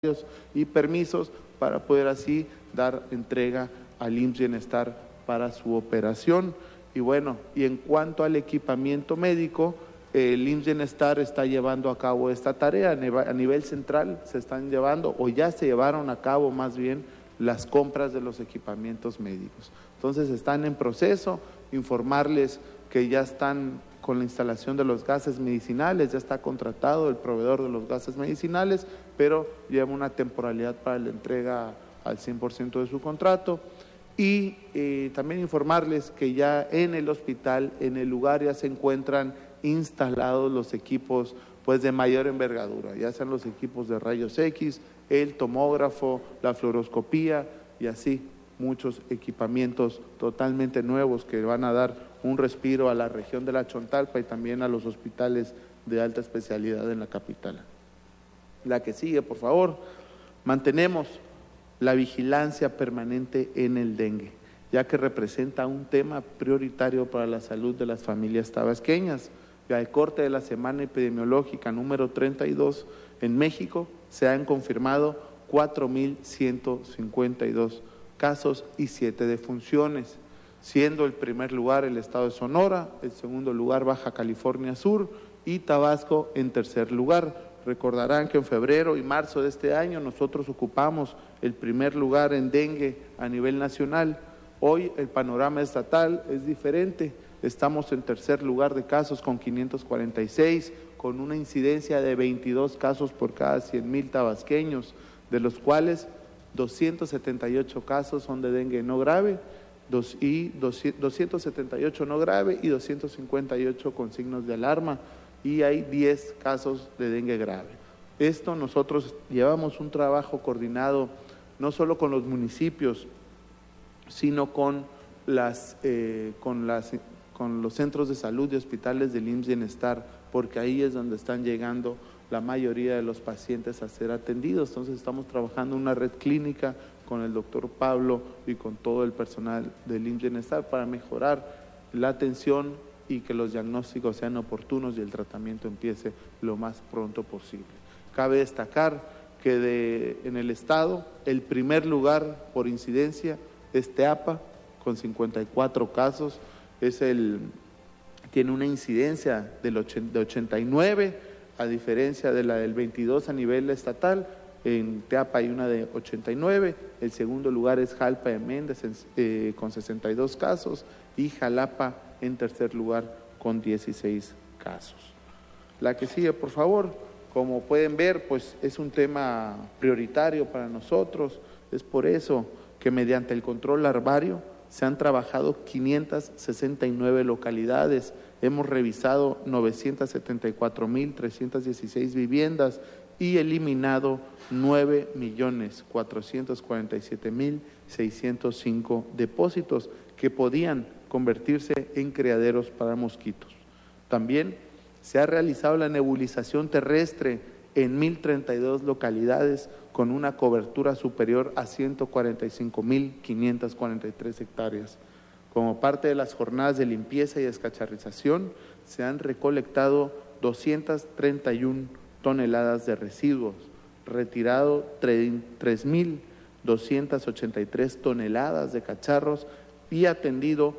y permisos para poder así dar entrega al IMSS Bienestar para su operación. Y bueno, y en cuanto al equipamiento médico, el IMSS Bienestar está llevando a cabo esta tarea a nivel central. Se están llevando o ya se llevaron a cabo más bien las compras de los equipamientos médicos. Entonces están en proceso, informarles que ya están con la instalación de los gases medicinales, ya está contratado el proveedor de los gases medicinales, pero lleva una temporalidad para la entrega al 100% de su contrato. Y también informarles que ya en el hospital, en el lugar, ya se encuentran instalados los equipos pues de mayor envergadura, ya sean los equipos de rayos X, el tomógrafo, la fluoroscopía y así muchos equipamientos totalmente nuevos que van a dar un respiro a la región de la Chontalpa y también a los hospitales de alta especialidad en la capital. La que sigue, por favor. Mantenemos la vigilancia permanente en el dengue, ya que representa un tema prioritario para la salud de las familias tabasqueñas. Y al corte de la semana epidemiológica número 32 en México se han confirmado 4,152 casos y 7 defunciones, siendo el primer lugar el estado de Sonora, el segundo lugar Baja California Sur y Tabasco en tercer lugar. Recordarán que en febrero y marzo de este año nosotros ocupamos el primer lugar en dengue a nivel nacional. Hoy el panorama estatal es diferente. Estamos en tercer lugar de casos con 546, con una incidencia de 22 casos por cada 100,000 tabasqueños, de los cuales 278 casos son de dengue no grave, 278 no grave y 258 con signos de alarma, y hay 10 casos de dengue grave. Esto nosotros llevamos un trabajo coordinado no solo con los municipios, sino con los centros de salud y hospitales del IMSS Bienestar, porque ahí es donde están llegando la mayoría de los pacientes a ser atendidos. Entonces estamos trabajando en una red clínica con el doctor Pablo y con todo el personal del IMSS Bienestar para mejorar la atención y que los diagnósticos sean oportunos y el tratamiento empiece lo más pronto posible. Cabe destacar que en el estado el primer lugar por incidencia es Teapa con 54 casos, tiene una incidencia de 89, a diferencia de la del 22 a nivel estatal. En Teapa hay una de 89, el segundo lugar es Jalpa de Méndez con 62 casos y Jalapa en tercer lugar con 16 casos. La que sigue, por favor. Como pueden ver, pues es un tema prioritario para nosotros, es por eso que mediante el control larvario se han trabajado 569 localidades, hemos revisado 974,316 viviendas y eliminado 9,447,605 depósitos que podían convertirse en criaderos para mosquitos. También se ha realizado la nebulización terrestre en 1,032 localidades con una cobertura superior a 145,543 hectáreas. Como parte de las jornadas de limpieza y descacharrización, se han recolectado 231 toneladas de residuos, retirado 3,283 toneladas de cacharros y atendido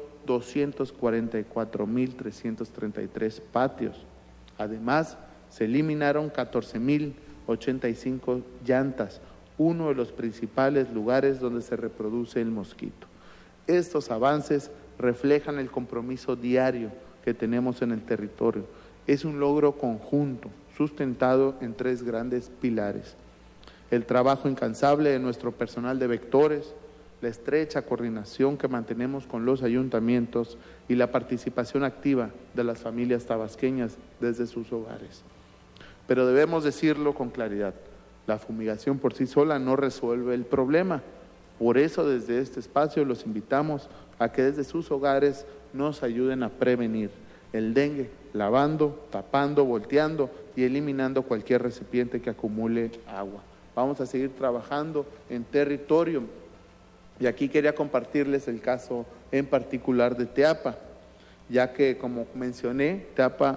244,333 patios. Además, se eliminaron 14,085 llantas, uno de los principales lugares donde se reproduce el mosquito. Estos avances reflejan el compromiso diario que tenemos en el territorio. Es un logro conjunto, sustentado en 3 grandes pilares: el trabajo incansable de nuestro personal de vectores, la estrecha coordinación que mantenemos con los ayuntamientos y la participación activa de las familias tabasqueñas desde sus hogares. Pero debemos decirlo con claridad, la fumigación por sí sola no resuelve el problema. Por eso desde este espacio los invitamos a que desde sus hogares nos ayuden a prevenir el dengue, lavando, tapando, volteando y eliminando cualquier recipiente que acumule agua. Vamos a seguir trabajando en territorio. Y aquí quería compartirles el caso en particular de Teapa, ya que, como mencioné, Teapa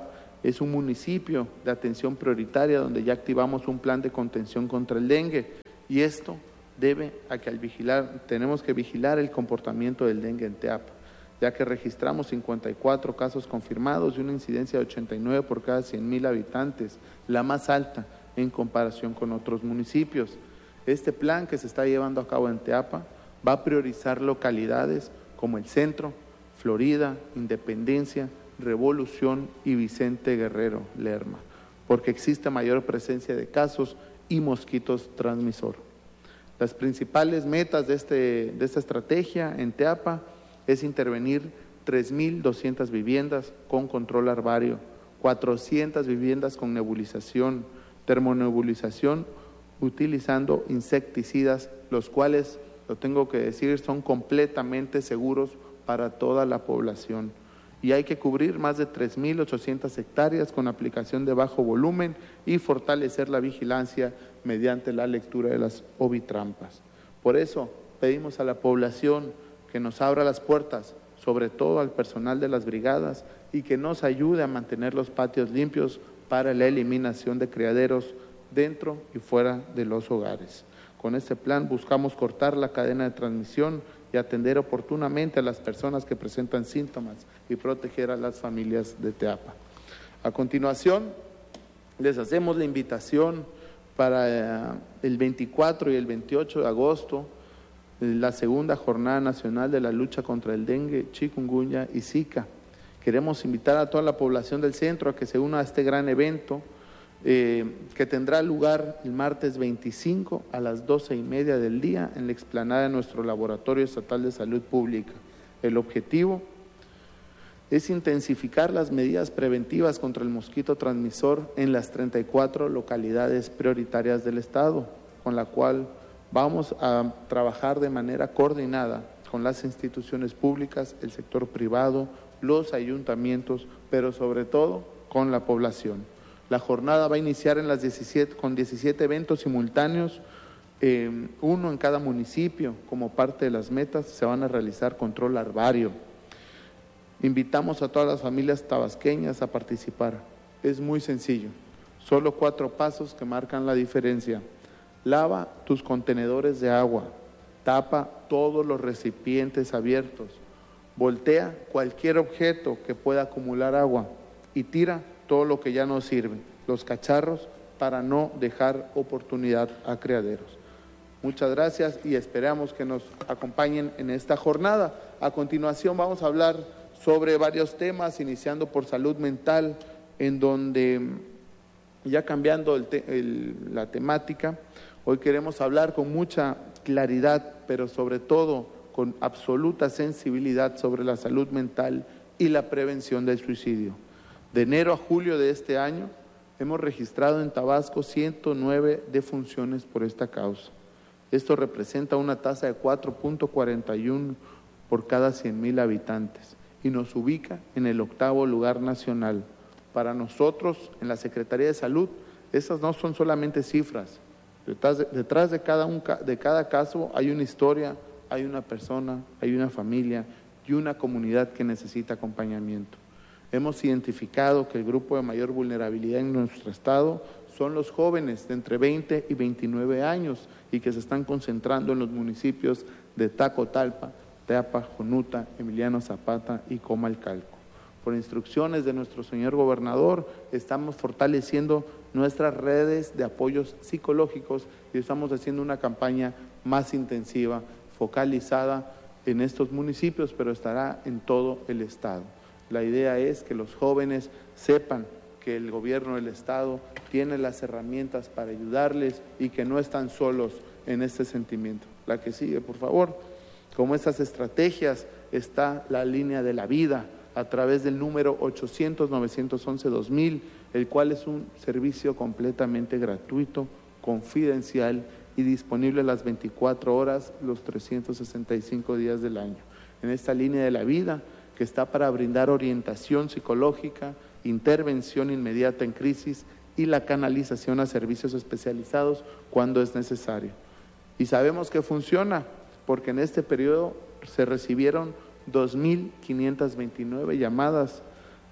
es un municipio de atención prioritaria donde ya activamos un plan de contención contra el dengue, y esto debe a que tenemos que vigilar el comportamiento del dengue en Teapa, ya que registramos 54 casos confirmados y una incidencia de 89 por cada 100,000 habitantes, la más alta en comparación con otros municipios. Este plan que se está llevando a cabo en Teapa va a priorizar localidades como el Centro, Florida, Independencia, Revolución y Vicente Guerrero Lerma, porque existe mayor presencia de casos y mosquitos transmisor. Las principales metas de esta estrategia en Teapa es intervenir 3,200 viviendas con control larvario, 400 viviendas con nebulización, termonebulización, utilizando insecticidas, los cuales, lo tengo que decir, son completamente seguros para toda la población. Y hay que cubrir más de 3,800 hectáreas con aplicación de bajo volumen y fortalecer la vigilancia mediante la lectura de las ovitrampas. Por eso pedimos a la población que nos abra las puertas, sobre todo al personal de las brigadas, y que nos ayude a mantener los patios limpios para la eliminación de criaderos dentro y fuera de los hogares. Con este plan buscamos cortar la cadena de transmisión y atender oportunamente a las personas que presentan síntomas y proteger a las familias de Teapa. A continuación, les hacemos la invitación para el 24 y el 28 de agosto, la segunda Jornada Nacional de la Lucha contra el Dengue, Chikungunya y Zika. Queremos invitar a toda la población del centro a que se una a este gran evento que tendrá lugar el martes 25 a las 12:30 del día en la explanada de nuestro Laboratorio Estatal de Salud Pública. El objetivo es intensificar las medidas preventivas contra el mosquito transmisor en las 34 localidades prioritarias del Estado, con la cual vamos a trabajar de manera coordinada con las instituciones públicas, el sector privado, los ayuntamientos, pero sobre todo con la población. La jornada va a iniciar con 17 eventos simultáneos, uno en cada municipio. Como parte de las metas se van a realizar control larvario. Invitamos a todas las familias tabasqueñas a participar. Es muy sencillo, solo 4 pasos que marcan la diferencia. Lava tus contenedores de agua, tapa todos los recipientes abiertos, voltea cualquier objeto que pueda acumular agua y tira todo lo que ya no sirve, los cacharros, para no dejar oportunidad a criaderos. Muchas gracias y esperamos que nos acompañen en esta jornada. A continuación vamos a hablar sobre varios temas, iniciando por salud mental, en donde, ya cambiando la temática, hoy queremos hablar con mucha claridad, pero sobre todo con absoluta sensibilidad sobre la salud mental y la prevención del suicidio. De enero a julio de este año hemos registrado en Tabasco 109 defunciones por esta causa. Esto representa una tasa de 4.41 por cada 100,000 habitantes y nos ubica en el 8º lugar nacional. Para nosotros, en la Secretaría de Salud, esas no son solamente cifras. Detrás de cada caso hay una historia, hay una persona, hay una familia y una comunidad que necesita acompañamiento. Hemos identificado que el grupo de mayor vulnerabilidad en nuestro estado son los jóvenes de entre 20 y 29 años y que se están concentrando en los municipios de Tacotalpa, Teapa, Jonuta, Emiliano Zapata y Comalcalco. Por instrucciones de nuestro señor gobernador, estamos fortaleciendo nuestras redes de apoyos psicológicos y estamos haciendo una campaña más intensiva, focalizada en estos municipios, pero estará en todo el estado. La idea es que los jóvenes sepan que el gobierno del estado tiene las herramientas para ayudarles y que no están solos en este sentimiento. La que sigue, por favor. Como estas estrategias está la línea de la vida a través del número 800-911-2000, el cual es un servicio completamente gratuito, confidencial y disponible las 24 horas, los 365 días del año. En esta línea de la vida, que está para brindar orientación psicológica, intervención inmediata en crisis y la canalización a servicios especializados cuando es necesario. Y sabemos que funciona, porque en este periodo se recibieron 2,529 llamadas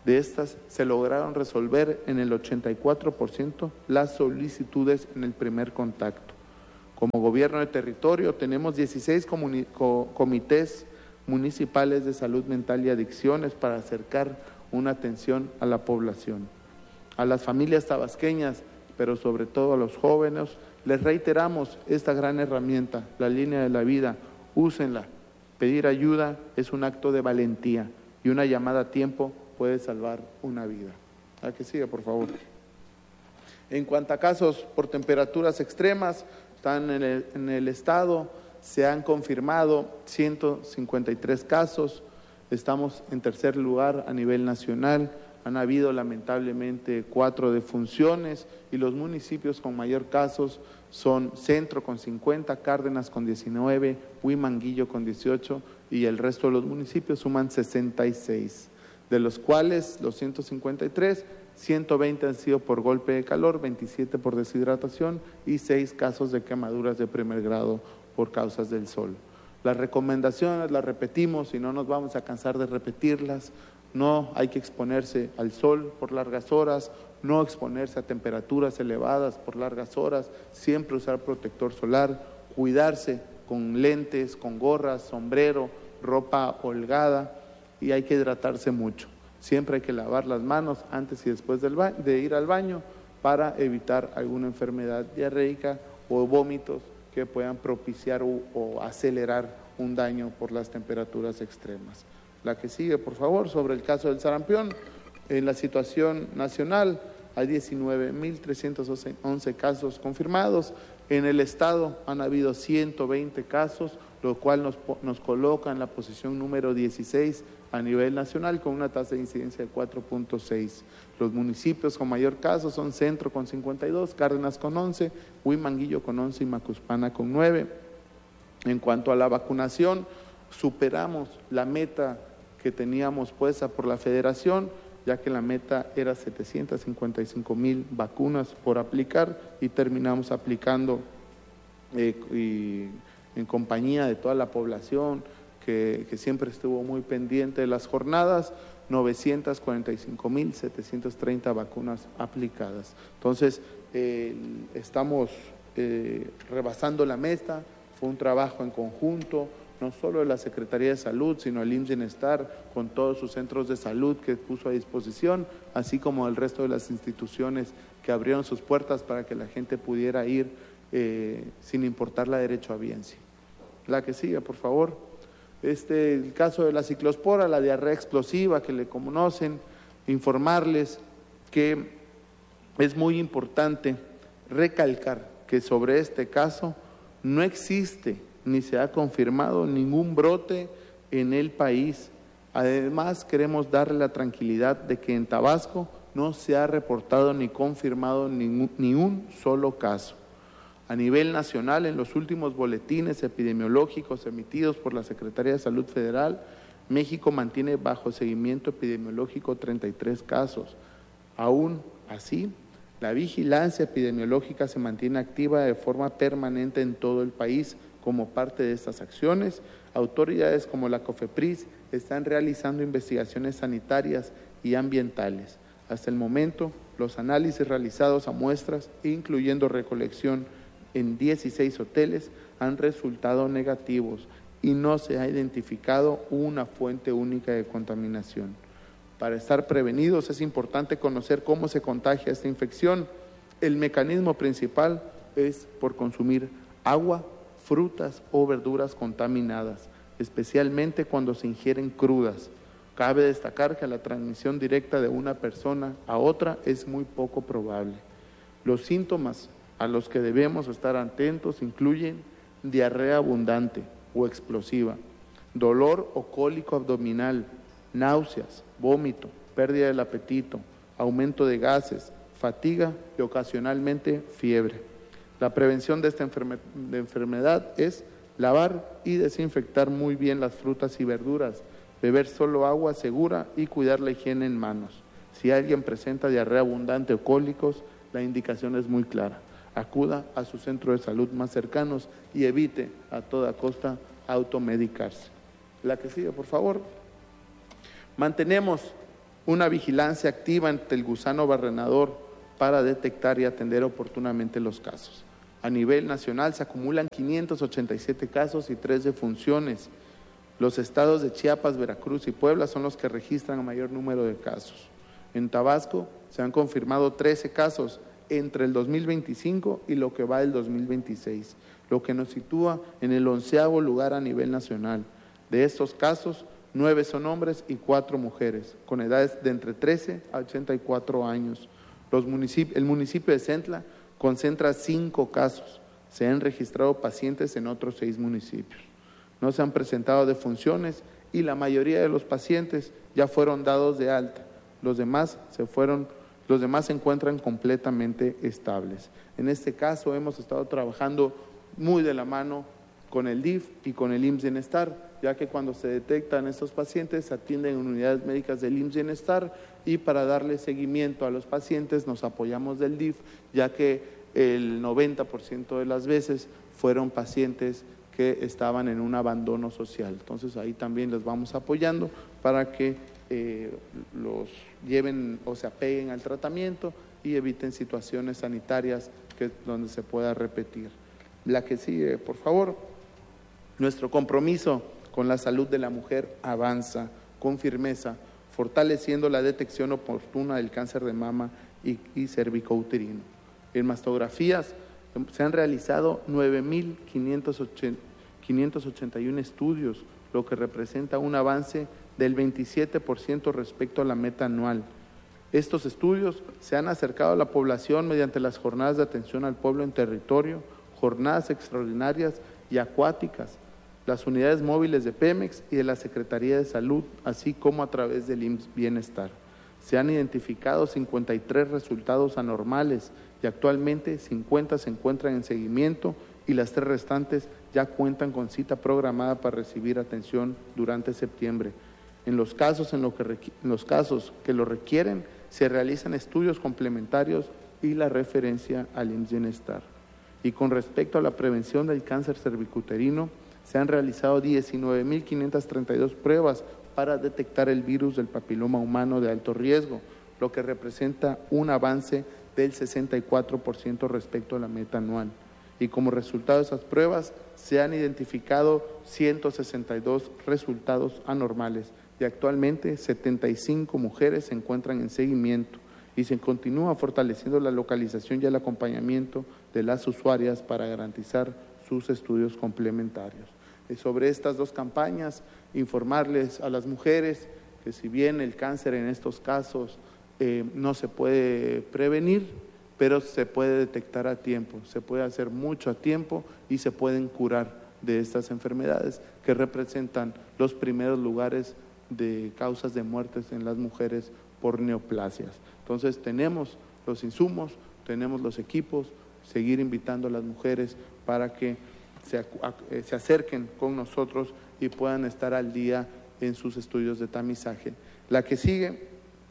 De estas se lograron resolver en el 84% las solicitudes en el primer contacto. Como gobierno de territorio tenemos 16 comités municipales de salud mental y adicciones para acercar una atención a la población. A las familias tabasqueñas, pero sobre todo a los jóvenes, les reiteramos esta gran herramienta, la línea de la vida, úsenla. Pedir ayuda es un acto de valentía y una llamada a tiempo puede salvar una vida. ¿A que siga, por favor? En cuanto a casos por temperaturas extremas, están en el estado, se han confirmado 153 casos, estamos en tercer lugar a nivel nacional, han habido lamentablemente 4 defunciones y los municipios con mayor casos son Centro con 50, Cárdenas con 19, Huimanguillo con 18 y el resto de los municipios suman 66, de los cuales los 153, 120 han sido por golpe de calor, 27 por deshidratación y 6 casos de quemaduras de primer grado por causas del sol. Las recomendaciones las repetimos y no nos vamos a cansar de repetirlas. No hay que exponerse al sol por largas horas, no exponerse a temperaturas elevadas por largas horas, siempre usar protector solar, cuidarse con lentes, con gorras, sombrero, ropa holgada y hay que hidratarse mucho. Siempre hay que lavar las manos antes y después de ir al baño para evitar alguna enfermedad diarreica o vómitos que puedan propiciar o acelerar un daño por las temperaturas extremas. La que sigue, por favor, sobre el caso del sarampión. En la situación nacional hay 19.311 casos confirmados. En el estado han habido 120 casos, lo cual nos coloca en la posición número 16 a nivel nacional con una tasa de incidencia de 4.6. Los municipios con mayor caso son Centro con 52, Cárdenas con 11, Huimanguillo con 11 y Macuspana con 9. En cuanto a la vacunación, superamos la meta que teníamos puesta por la Federación, ya que la meta era 755,000 vacunas por aplicar y terminamos aplicando en compañía de toda la población que siempre estuvo muy pendiente de las jornadas, 945,730 vacunas aplicadas. Entonces, estamos rebasando la meta, fue un trabajo en conjunto, no solo de la Secretaría de Salud, sino el IMSS Bienestar, con todos sus centros de salud que puso a disposición, así como el resto de las instituciones que abrieron sus puertas para que la gente pudiera ir sin importar la derechohabiencia. La que sigue, por favor. El caso de la ciclospora, la diarrea explosiva que le conocen, informarles que es muy importante recalcar que sobre este caso no existe ni se ha confirmado ningún brote en el país. Además, queremos darle la tranquilidad de que en Tabasco no se ha reportado ni confirmado ni un solo caso. A nivel nacional, en los últimos boletines epidemiológicos emitidos por la Secretaría de Salud Federal, México mantiene bajo seguimiento epidemiológico 33 casos. Aún así, la vigilancia epidemiológica se mantiene activa de forma permanente en todo el país. Como parte de estas acciones, autoridades como la COFEPRIS están realizando investigaciones sanitarias y ambientales. Hasta el momento, los análisis realizados a muestras, incluyendo recolección en 16 hoteles, han resultado negativos y no se ha identificado una fuente única de contaminación. Para estar prevenidos es importante conocer cómo se contagia esta infección. El mecanismo principal es por consumir agua, frutas o verduras contaminadas, especialmente cuando se ingieren crudas. Cabe destacar que la transmisión directa de una persona a otra es muy poco probable. Los síntomas a los que debemos estar atentos incluyen diarrea abundante o explosiva, dolor o cólico abdominal, náuseas, vómito, pérdida del apetito, aumento de gases, fatiga y ocasionalmente fiebre. La prevención de esta enfermedad es lavar y desinfectar muy bien las frutas y verduras, beber solo agua segura y cuidar la higiene en manos. Si alguien presenta diarrea abundante o cólicos, la indicación es muy clara. Acuda a su centro de salud más cercanos y evite a toda costa automedicarse. La que sigue, por favor. Mantenemos una vigilancia activa ante el gusano barrenador para detectar y atender oportunamente los casos. A nivel nacional se acumulan 587 casos y 3 defunciones. Los estados de Chiapas, Veracruz y Puebla son los que registran el mayor número de casos. En Tabasco se han confirmado 13 casos entre el 2025 y lo que va del 2026, lo que nos sitúa en el 11º lugar a nivel nacional. De estos casos, 9 son hombres y 4 mujeres, con edades de entre 13 a 84 años. El municipio de Centla concentra 5 casos. Se han registrado pacientes en otros 6 municipios. No se han presentado defunciones y la mayoría de los pacientes ya fueron dados de alta. Los demás se encuentran completamente estables. En este caso hemos estado trabajando muy de la mano con el DIF y con el IMSS Bienestar, ya que cuando se detectan estos pacientes se atienden en unidades médicas del IMSS Bienestar, y para darle seguimiento a los pacientes nos apoyamos del DIF, ya que el 90% de las veces fueron pacientes que estaban en un abandono social. Entonces ahí también les vamos apoyando para que los lleven o se apeguen al tratamiento y eviten situaciones sanitarias donde se pueda repetir. La que sigue, por favor. Nuestro compromiso con la salud de la mujer avanza con firmeza, fortaleciendo la detección oportuna del cáncer de mama y cervicouterino. En mastografías se han realizado 9.581 estudios, lo que representa un avance del 27% respecto a la meta anual. Estos estudios se han acercado a la población mediante las jornadas de atención al pueblo en territorio, jornadas extraordinarias y acuáticas, las unidades móviles de Pemex y de la Secretaría de Salud, así como a través del IMSS Bienestar. Se han identificado 53 resultados anormales y actualmente 50 se encuentran en seguimiento y las 3 restantes ya cuentan con cita programada para recibir atención durante septiembre. En los casos que lo requieren, se realizan estudios complementarios y la referencia al IMSS Bienestar. Y con respecto a la prevención del cáncer cervicuterino, se han realizado 19.532 pruebas para detectar el virus del papiloma humano de alto riesgo, lo que representa un avance del 64% respecto a la meta anual. Y como resultado de esas pruebas, se han identificado 162 resultados anormales y actualmente 75 mujeres se encuentran en seguimiento y se continúa fortaleciendo la localización y el acompañamiento de las usuarias para garantizar sus estudios complementarios. Sobre estas 2 campañas, informarles a las mujeres que si bien el cáncer en estos casos no se puede prevenir, pero se puede detectar a tiempo, se puede hacer mucho a tiempo y se pueden curar de estas enfermedades que representan los primeros lugares de causas de muertes en las mujeres por neoplasias. Entonces tenemos los insumos, tenemos los equipos, seguir invitando a las mujeres para que se acerquen con nosotros y puedan estar al día en sus estudios de tamizaje. La que sigue,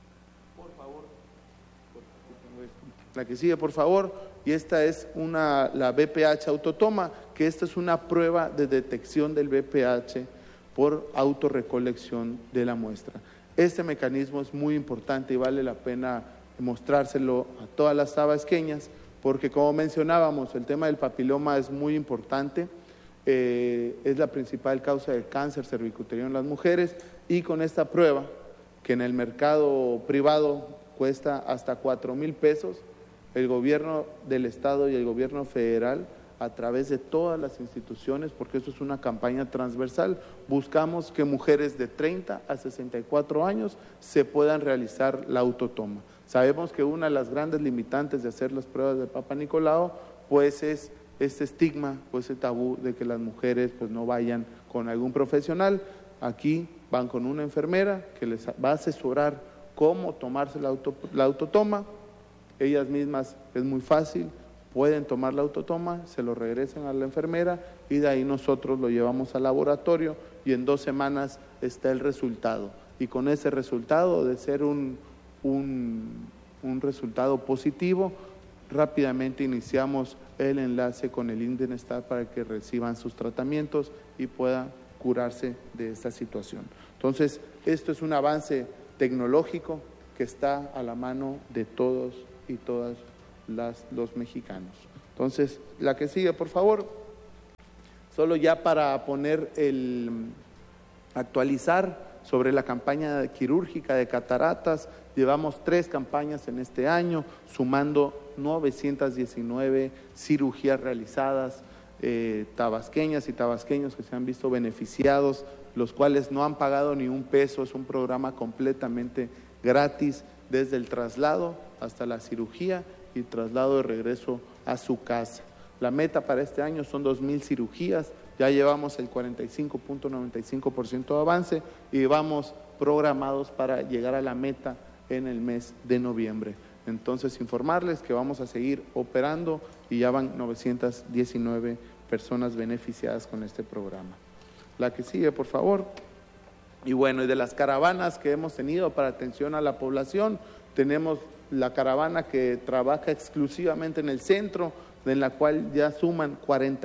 por favor, y esta es la BPH autotoma, que esta es una prueba de detección del BPH por autorrecolección de la muestra. Este mecanismo es muy importante y vale la pena mostrárselo a todas las tabasqueñas, porque como mencionábamos, el tema del papiloma es muy importante, es la principal causa de cáncer cervicuterino en las mujeres, y con esta prueba, que en el mercado privado cuesta hasta 4,000 pesos, el gobierno del estado y el gobierno federal, a través de todas las instituciones, porque esto es una campaña transversal, buscamos que mujeres de 30 a 64 años se puedan realizar la autotoma. Sabemos que una de las grandes limitantes de hacer las pruebas de Papa Nicolau, pues es este estigma, pues ese tabú de que las mujeres pues no vayan con algún profesional. Aquí van con una enfermera que les va a asesorar cómo tomarse la autotoma. Ellas mismas, es muy fácil, pueden tomar la autotoma, se lo regresan a la enfermera y de ahí nosotros lo llevamos al laboratorio y en 2 semanas está el resultado. Y con ese resultado, de ser un resultado positivo, rápidamente iniciamos el enlace con el IMSS Bienestar para que reciban sus tratamientos y puedan curarse de esta situación. Entonces, esto es un avance tecnológico que está a la mano de todos y todas los mexicanos. Entonces, la que sigue, por favor. Solo ya para actualizar sobre la campaña quirúrgica de cataratas, llevamos 3 campañas en este año, sumando 919 cirugías realizadas, tabasqueñas y tabasqueños que se han visto beneficiados, los cuales no han pagado ni un peso. Es un programa completamente gratis, desde el traslado hasta la cirugía y traslado de regreso a su casa. La meta para este año son 2,000 cirugías, ya llevamos el 45.95% de avance y vamos programados para llegar a la meta en el mes de noviembre. Entonces, informarles que vamos a seguir operando y ya van 919 personas beneficiadas con este programa. La que sigue, por favor. Y bueno, y de las caravanas que hemos tenido para atención a la población, tenemos la caravana que trabaja exclusivamente en el centro, en la cual ya suman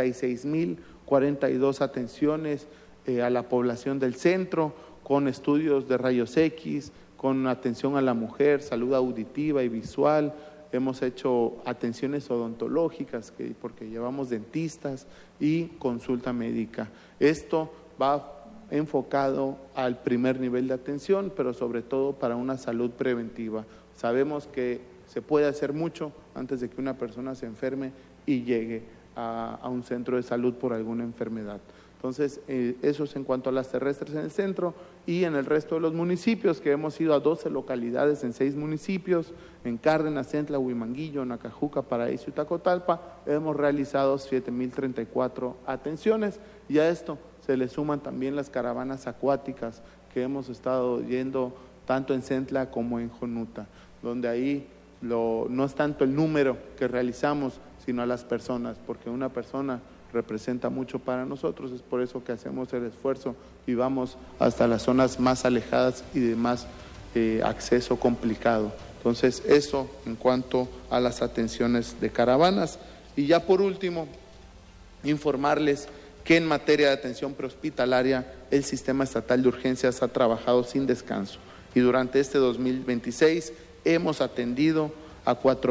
46,042 atenciones a la población del centro, con estudios de rayos X, con atención a la mujer, salud auditiva y visual. Hemos hecho atenciones odontológicas, porque llevamos dentistas, y consulta médica. Esto va enfocado al primer nivel de atención, pero sobre todo para una salud preventiva. Sabemos que se puede hacer mucho antes de que una persona se enferme y llegue a un centro de salud por alguna enfermedad. Entonces, eso es en cuanto a las terrestres en el centro. Y en el resto de los municipios, que hemos ido a 12 localidades en 6 municipios, en Cárdenas, Centla, Huimanguillo, Nacajuca, Paraíso y Tacotalpa, hemos realizado 7,034 atenciones, y a esto se le suman también las caravanas acuáticas que hemos estado yendo tanto en Centla como en Jonuta, donde ahí no es tanto el número que realizamos, sino a las personas, porque una persona representa mucho para nosotros. Es por eso que hacemos el esfuerzo y vamos hasta las zonas más alejadas y de más acceso complicado. Entonces, eso en cuanto a las atenciones de caravanas. Y ya por último, informarles que en materia de atención prehospitalaria, el Sistema Estatal de Urgencias ha trabajado sin descanso, y durante este 2026 hemos atendido a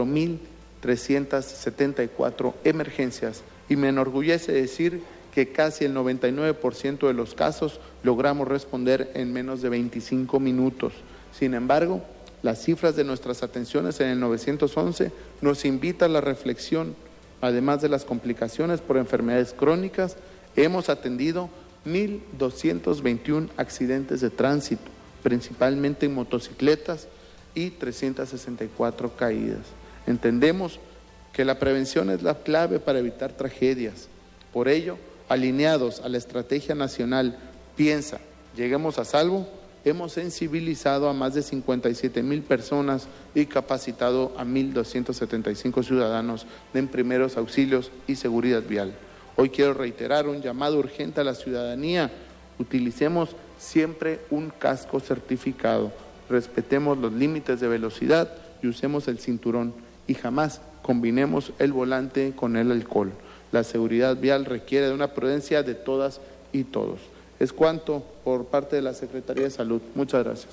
4,374 emergencias, y me enorgullece decir que casi el 99% de los casos logramos responder en menos de 25 minutos. Sin embargo, las cifras de nuestras atenciones en el 911 nos invitan a la reflexión. Además de las complicaciones por enfermedades crónicas, hemos atendido 1,221 accidentes de tránsito, principalmente en motocicletas, y 364 caídas. Entendemos que la prevención es la clave para evitar tragedias. Por ello, alineados a la Estrategia Nacional Piensa, Lleguemos a Salvo, hemos sensibilizado a más de 57,000 personas y capacitado a 1,275 ciudadanos en primeros auxilios y seguridad vial. Hoy quiero reiterar un llamado urgente a la ciudadanía: utilicemos siempre un casco certificado, respetemos los límites de velocidad y usemos el cinturón, y jamás combinemos el volante con el alcohol. La seguridad vial requiere de una prudencia de todas y todos. Es cuanto por parte de la Secretaría de Salud. Muchas gracias.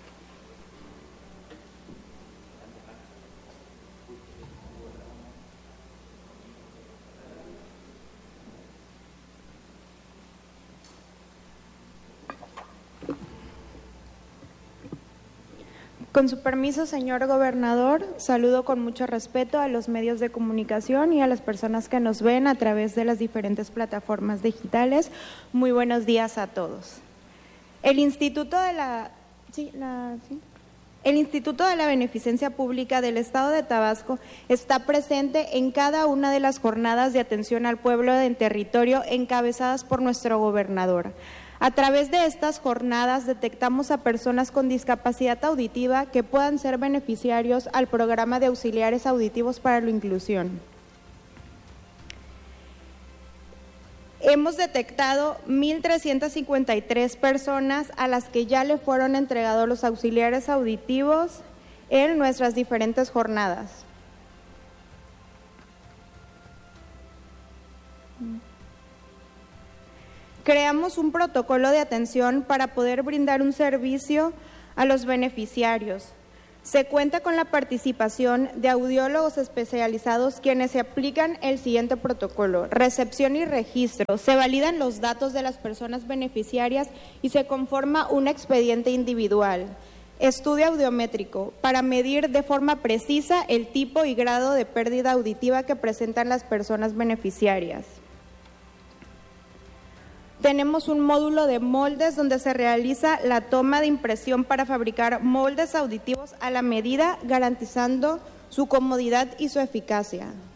Con su permiso, señor gobernador, saludo con mucho respeto a los medios de comunicación y a las personas que nos ven a través de las diferentes plataformas digitales. Muy buenos días a todos. El Instituto de la Beneficencia Pública del Estado de Tabasco está presente en cada una de las jornadas de atención al pueblo en territorio encabezadas por nuestro gobernador. A través de estas jornadas detectamos a personas con discapacidad auditiva que puedan ser beneficiarios al programa de auxiliares auditivos para la inclusión. Hemos detectado 1,353 personas a las que ya le fueron entregados los auxiliares auditivos en nuestras diferentes jornadas. Creamos un protocolo de atención para poder brindar un servicio A los beneficiarios. Se cuenta con la participación de audiólogos especializados quienes se aplican el siguiente protocolo: recepción y registro. Se validan los datos de las personas beneficiarias y se conforma un expediente individual. Estudio audiométrico para medir de forma precisa el tipo y grado de pérdida auditiva que presentan las personas beneficiarias. Tenemos un módulo de moldes donde se realiza la toma de impresión para fabricar moldes auditivos a la medida, garantizando su comodidad y su eficacia.